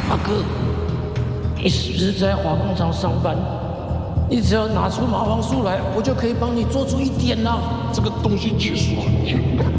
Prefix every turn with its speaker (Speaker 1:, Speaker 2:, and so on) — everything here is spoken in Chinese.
Speaker 1: 阿哥，你是不是在化工厂上班？你只要拿出麻黄素来，我就可以帮你做出一点啦。
Speaker 2: 这个东西其实很简单，